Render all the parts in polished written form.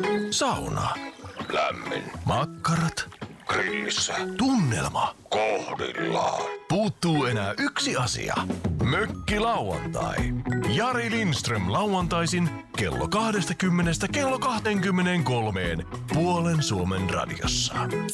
Sauna. Lämmin. Makkarat. Grillissä. Tunnelma. Kohdillaan. Puuttuu enää yksi asia. Mökkilauantai. Jari Lindström lauantaisin kello 20 kello 23 puolen Suomen radiossa.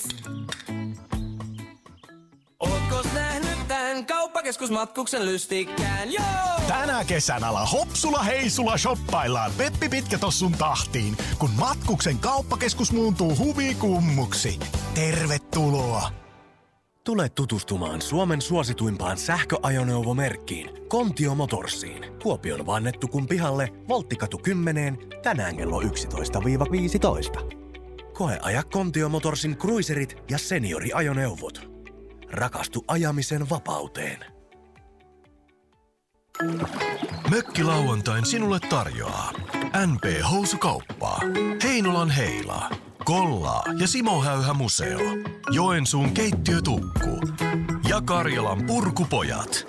Ootkos nähnyt tän kauppakeskusmatkuksen lystikkään? Joo! Tänä kesänä hopsulla heisulla shoppaillaan Peppi Pitkätossun tahtiin, kun matkuksen kauppakeskus muuntuu huvikummuksi. Tervetuloa! Tule tutustumaan Suomen suosituimpaan sähköajoneuvomerkkiin, Kontio Motorsiin. Kuopion Vannettukun pihalle, Volttikatu 10, tänään kello 11-15. Koeaja Kontio Motorsin cruiserit ja senioriajoneuvot. Rakastu ajamisen vapauteen. Mökkilauantain sinulle tarjoaa NP Housukauppaa, Heinolan Heila, Kollaa ja Simo Häyhä Museo, Joensuun Keittiötukku ja Karjalan Purkupojat.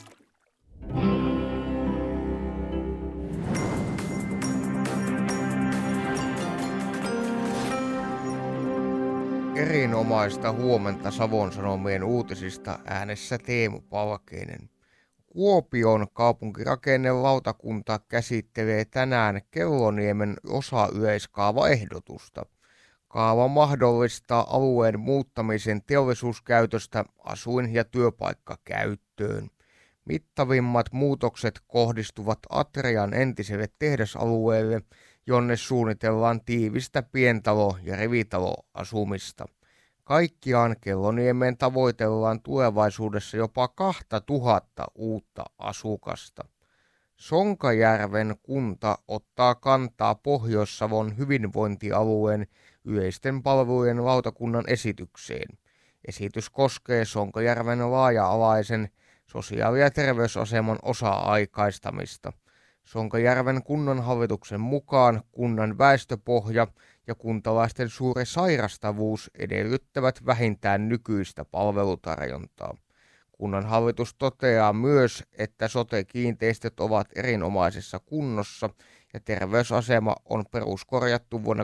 Erinomaista huomenta Savon Sanomien uutisista, äänessä Teemu Palkeinen. Kuopion kaupunkirakennelautakunta käsittelee tänään Kelloniemen osayleiskaavaehdotusta. Kaava mahdollistaa alueen muuttamisen teollisuuskäytöstä asuin- ja työpaikkakäyttöön. Mittavimmat muutokset kohdistuvat Atrian entiselle tehdasalueelle, jonne suunnitellaan tiivistä pientalo- ja rivitaloasumista. Kaikkiaan Kelloniemeen tavoitellaan tulevaisuudessa jopa 2000 uutta asukasta. Sonkajärven kunta ottaa kantaa Pohjois-Savon hyvinvointialueen yleisten palvelujen lautakunnan esitykseen. Esitys koskee Sonkajärven laaja-alaisen sosiaali- ja terveysaseman osa-aikaistamista. Sonkajärven kunnanhallituksen mukaan kunnan väestöpohja ja kuntalaisten suuri sairastavuus edellyttävät vähintään nykyistä palvelutarjontaa. Kunnanhallitus toteaa myös, että sote-kiinteistöt ovat erinomaisessa kunnossa ja terveysasema on peruskorjattu vuonna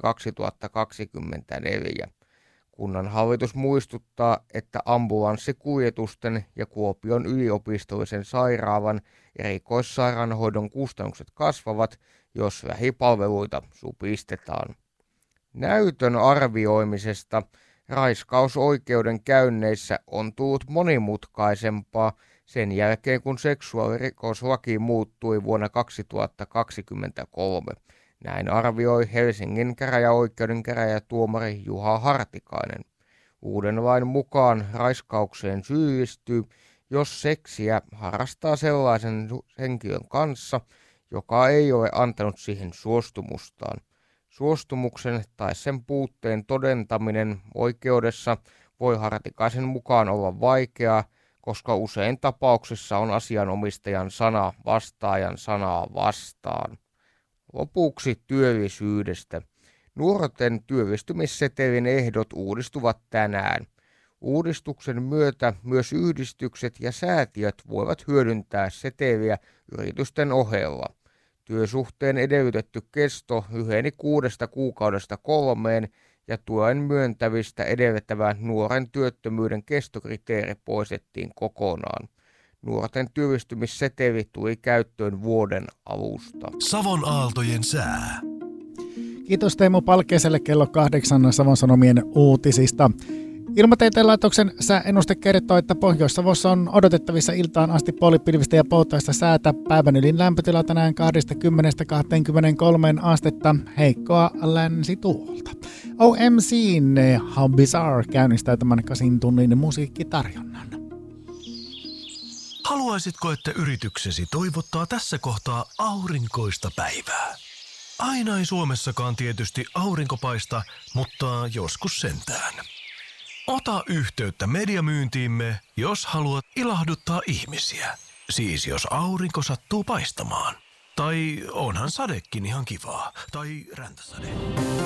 2024. Kunnanhallitus muistuttaa, että ambulanssikuljetusten ja Kuopion yliopistollisen sairaalan erikoissairaanhoidon kustannukset kasvavat, jos lähipalveluita supistetaan. Näytön arvioimisesta raiskausoikeuden käynneissä on tullut monimutkaisempaa sen jälkeen, kun seksuaalirikoslaki muuttui vuonna 2023. Näin arvioi Helsingin käräjäoikeuden käräjätuomari Juha Hartikainen. Uuden lain mukaan raiskaukseen syyllistyy, jos seksiä harrastaa sellaisen henkilön kanssa, joka ei ole antanut siihen suostumustaan. Suostumuksen tai sen puutteen todentaminen oikeudessa voi Hartikaisen mukaan olla vaikeaa, koska usein tapauksessa on asianomistajan sana vastaajan sanaa vastaan. Lopuksi työllisyydestä. Nuorten työllistymissetelin ehdot uudistuvat tänään. Uudistuksen myötä myös yhdistykset ja säätiöt voivat hyödyntää seteliä yritysten ohella. Työsuhteen edellytetty kesto lyheni 6 kuukaudesta 3 ja tuen myöntävistä edellyttävä nuoren työttömyyden kestokriteeri poistettiin kokonaan. Nuorten työllistymisseteli tuli käyttöön vuoden alusta. Savon aaltojen sää. Kiitos Teemu Palkeiselle kello 8 Savon Sanomien uutisista. Ilmatieteen laitoksen sääennuste kertoo, että Pohjois-Savossa on odotettavissa iltaan asti puolipilvistä ja poutaista säätä. Päivän ylin lämpötila tänään 20-23 astetta, heikkoa länsituulta. OMC:n How Bizarre käynnistää tämän 8 tunnin musiikkitarjonnan. Haluaisitko, että yrityksesi toivottaa tässä kohtaa aurinkoista päivää? Aina ei Suomessakaan tietysti aurinko paista, mutta joskus sentään. Ota yhteyttä mediamyyntiimme, jos haluat ilahduttaa ihmisiä. Siis jos aurinko sattuu paistamaan. Tai onhan sadekin ihan kivaa. Tai räntäsade.